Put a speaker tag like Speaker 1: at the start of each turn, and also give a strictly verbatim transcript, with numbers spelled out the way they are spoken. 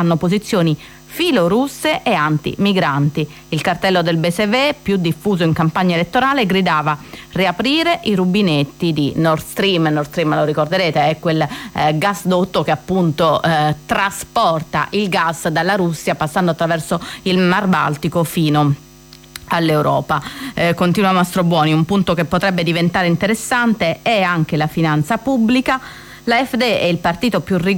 Speaker 1: hanno posizioni filorusse e anti-migranti. Il cartello del B S V, più diffuso in campagna elettorale, gridava riaprire i rubinetti di Nord Stream. Nord Stream, lo ricorderete, è quel eh, gasdotto che appunto eh, trasporta il gas dalla Russia passando attraverso il Mar Baltico fino all'Europa. Eh, continua Mastrobuoni, un punto che potrebbe diventare interessante è anche la finanza pubblica. L'A F D è il partito più rigoroso